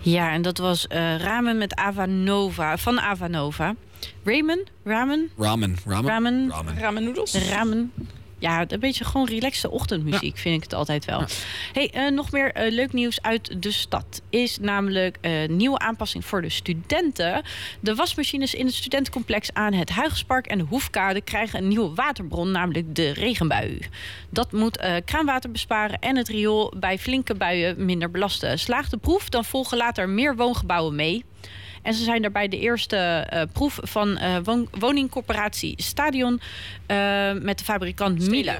Ja, en dat was ramen met Avanova, van Avanova. Ramen Ramen-noedels? Ramen. Ja, een beetje gewoon relaxte ochtendmuziek vind ik het altijd wel. Ja. Hey, nog meer leuk nieuws uit de stad. Is namelijk nieuwe aanpassing voor de studenten. De wasmachines in het studentencomplex aan het Huygespark en de Hoefkade krijgen een nieuwe waterbron, namelijk de regenbui. Dat moet kraanwater besparen en het riool bij flinke buien minder belasten. Slaagt de proef, dan volgen later meer woongebouwen mee. En ze zijn daarbij de eerste proef van woningcorporatie Stadion met de fabrikant Miele.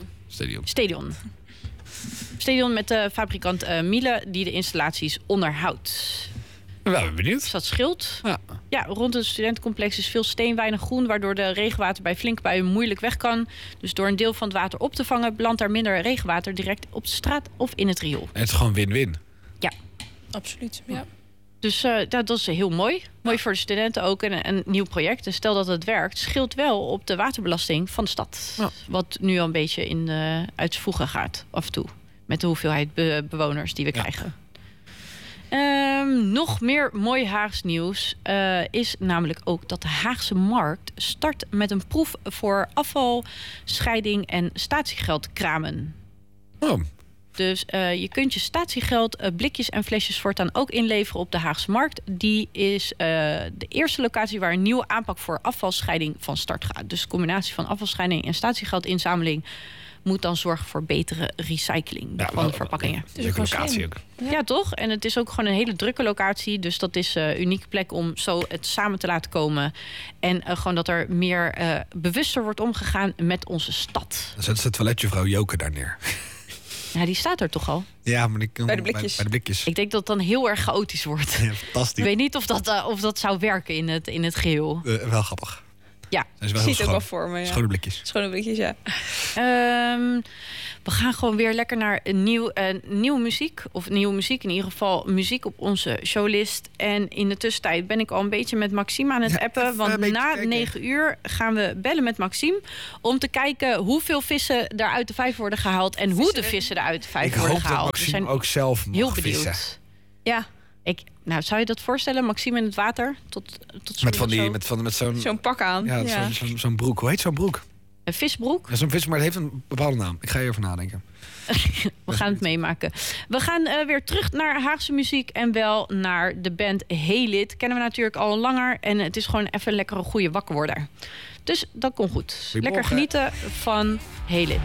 Stadion met de fabrikant Miele die de installaties onderhoudt. We zijn benieuwd. Dus dat scheelt. Ja, rond het studentencomplex is veel steen, weinig groen, waardoor de regenwater bij flinke buien moeilijk weg kan. Dus door een deel van het water op te vangen, belandt daar minder regenwater direct op de straat of in het riool. En het is gewoon win-win. Ja. Absoluut, ja. Dus dat is heel mooi. Mooi voor de studenten ook. Een nieuw project. Dus stel dat het werkt, scheelt wel op de waterbelasting van de stad. Ja. Wat nu al een beetje uit zijn voegen gaat, af en toe. Met de hoeveelheid bewoners die we krijgen. Nog meer mooi Haags nieuws is namelijk ook dat de Haagse Markt start met een proef voor afval, scheiding en statiegeldkramen. Oh. Dus je kunt je statiegeld, blikjes en flesjes voortaan ook inleveren op de Haagse Markt. Die is de eerste locatie waar een nieuwe aanpak voor afvalscheiding van start gaat. Dus de combinatie van afvalscheiding en statiegeldinzameling moet dan zorgen voor betere recycling van de verpakkingen. Het is een locatie ook. Ja, toch? En het is ook gewoon een hele drukke locatie. Dus dat is een unieke plek om zo het samen te laten komen. En gewoon dat er meer bewuster wordt omgegaan met onze stad. Dan zet ze het toiletjuffrouw Joke daar neer. Ja, die staat er toch al? Ja, maar bij de blikjes. Bij de blikjes. Ik denk dat het dan heel erg chaotisch wordt. Ja, fantastisch. Ik weet niet of dat zou werken in het geheel. Wel grappig. Ja. Zijn ze wel Ziet heel ook wel voor me, ja. Schone blikjes. Schone blikjes, ja. We gaan gewoon weer lekker naar nieuwe muziek. Of nieuwe muziek, in ieder geval muziek op onze showlist. En in de tussentijd ben ik al een beetje met Maxime aan het appen. Want na 9 uur gaan we bellen met Maxime. Om te kijken hoeveel vissen er uit de vijf worden gehaald. En hoe de vissen er uit de vijf worden gehaald. Ik hoop dat Maxime ook zelf mag heel benieuwd. vissen. Ja. Zou je dat voorstellen? Maxime in het water? Tot met zo'n pak aan. Ja, zo'n broek. Hoe heet zo'n broek? Een visbroek? Ja, zo'n vis, maar het heeft een bepaalde naam. Ik ga hier even nadenken. We gaan het meemaken. We gaan weer terug naar Haagse muziek en wel naar de band Helit. Kennen we natuurlijk al langer en het is gewoon even een lekkere goede wakker worden. Dus dat komt goed. Lekker genieten van Helit.